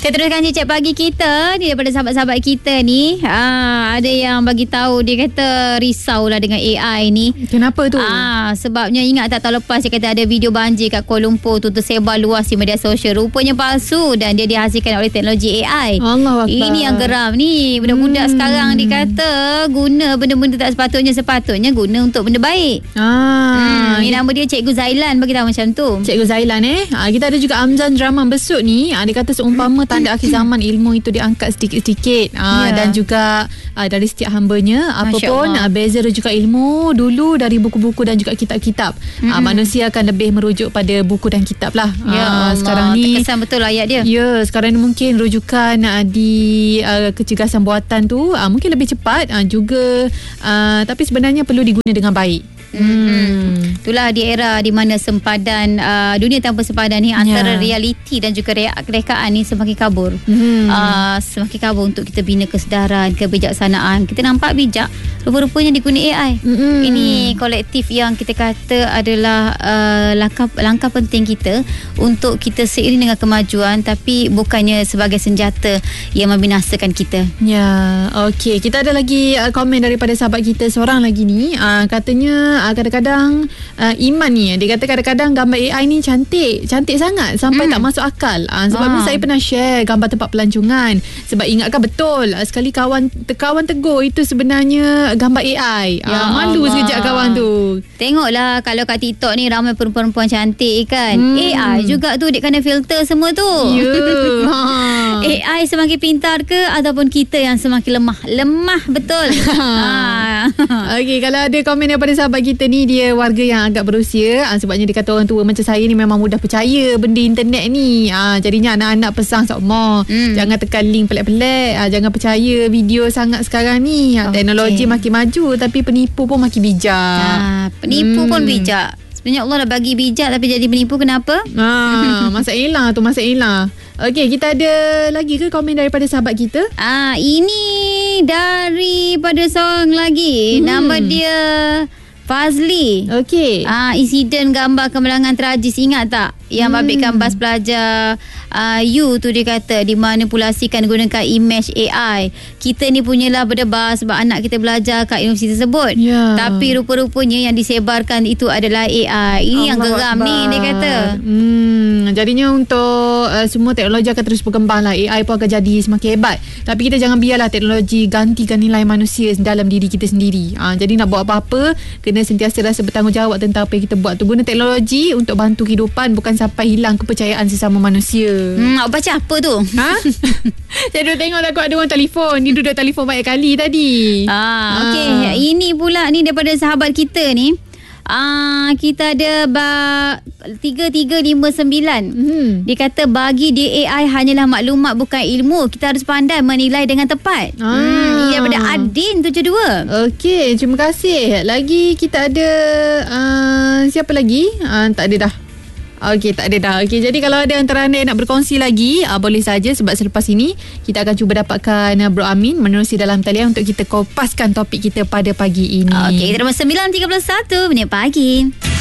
Kita teruskan cek pagi kita ni daripada sahabat-sahabat kita ni. Ada yang bagi tahu, dia kata risaulah dengan AI ni. Kenapa tu? Sebabnya ingat tak tahun lepas dia kata ada video banjir kat Kuala Lumpur tu tersebar luas di media sosial. Rupanya palsu dan dia dihasilkan oleh teknologi AI. Allah Akbar. Ini yang geram ni. Budak-budak sekarang dikata guna benda-benda tak sepatutnya guna untuk benda baik. Ni nama dia Cikgu Zailan bagi tahu macam tu. Cikgu Zailan kita ada juga Amzan Draman Besut ni. Dia kata seumpama tanda akhir zaman ilmu itu diangkat sedikit-sedikit. Dan juga dari setiap hambanya. Apapun beza rujukan ilmu dulu dari buku-buku dan juga kitab-kitab. Manusia akan lebih merujuk pada buku dan kitab lah. Sekarang ni terkesan betul ayat dia. Ya, sekarang ni mungkin rujukan di kecergasan buatan tu mungkin lebih cepat juga, tapi sebenarnya perlu diguna dengan baik. Itulah di era di mana sempadan dunia tanpa sempadan ni antara realiti dan juga rekaan ni semakin kabur. Semakin kabur untuk kita bina kesedaran, kebijaksanaan. Kita nampak bijak, rupa-rupanya diguna AI. Ini kolektif yang kita kata adalah langkah penting kita untuk kita seiring dengan kemajuan, tapi bukannya sebagai senjata yang membinasakan kita. Okey, kita ada lagi komen daripada sahabat kita seorang lagi ni. Katanya kadang-kadang Iman ni, dia kata kadang-kadang gambar AI ni cantik sangat sampai tak masuk akal. Sebab ni saya pernah share gambar tempat pelancongan. Sebab ingatkan betul sekali kawan tegur itu sebenarnya gambar AI. Malu sekejap kawan tu. Tengoklah kalau kat TikTok ni ramai perempuan-perempuan cantik kan. AI juga tu dia kena filter semua tu. AI semakin pintar ke ataupun kita yang semakin lemah? Lemah betul. Okey, kalau ada komen daripada sahabat kita ni, dia warga yang agak berusia, sebabnya dia kata orang tua macam saya ni memang mudah percaya benda internet ni. Jadinya anak-anak pesan sama, jangan tekan link pelik-pelik, jangan percaya video sangat sekarang ni. Teknologi makin maju tapi penipu pun makin bijak. Penipu pun bijak. Sebenarnya Allah dah bagi bijak tapi jadi penipu, kenapa? Masalah tu, masalah. Okey, kita ada lagi ke komen daripada sahabat kita? Ini daripada seorang lagi. Nama dia Fazli. Okey. Insiden gambar kemelangan tragis, ingat tak? Yang babitkan bas pelajar U tu, dia kata dimanipulasikan gunakan image AI. Kita ni punyalah berdebar sebab anak kita belajar kat universiti tersebut. Tapi rupa-rupanya yang disebarkan itu adalah AI. Ini yang geram ni, dia kata. Jadinya untuk semua teknologi akan terus berkembang lah. AI pun akan jadi semakin hebat. Tapi kita jangan biarlah teknologi gantikan nilai manusia dalam diri kita sendiri. Jadi nak buat apa-apa, kena sentiasa rasa bertanggungjawab tentang apa yang kita buat tu. Guna teknologi untuk bantu kehidupan, bukan sampai hilang kepercayaan sesama manusia. Awak baca apa tu? Saya duduk tengok takut ada orang telefon. Dia duduk telefon banyak kali tadi. Okey, ini pula ni daripada sahabat kita ni. Kita ada 3359. Dia kata bagi dia AI hanyalah maklumat bukan ilmu. Kita harus pandai menilai dengan tepat. Ini daripada Adin 72. Okey, terima kasih. Lagi kita ada siapa lagi? Tak ada dah. Okey, tak ada dah. Okey, jadi kalau ada antara anda yang nak berkongsi lagi, boleh saja, sebab selepas ini kita akan cuba dapatkan Bro Amin menerusi dalam talian untuk kita kopaskan topik kita pada pagi ini. Okey, kita 9.31 minit pagi.